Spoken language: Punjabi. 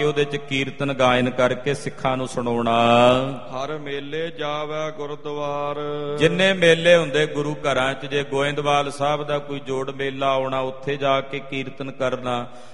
ਉਹਦੇ ਚ ਕੀਰਤਨ ਗਾਇਨ ਕਰਕੇ ਸਿੱਖਾਂ ਨੂੰ ਸੁਣਾਉਣਾ। ਹਰ ਮੇਲੇ ਜਾਵੈ ਗੁਰਦੁਆਰ, ਜਿੰਨੇ ਮੇਲੇ ਹੁੰਦੇ ਗੁਰੂ ਘਰਾਂ ਚ, ਜੇ ਗੋਇੰਦਵਾਲ ਸਾਹਿਬ ਦਾ ਕੋਈ ਜੋੜ ਮੇਲਾ ਆਉਣਾ, ਉੱਥੇ ਜਾ ਕੇ ਕੀਰਤਨ ਕਰਨਾ।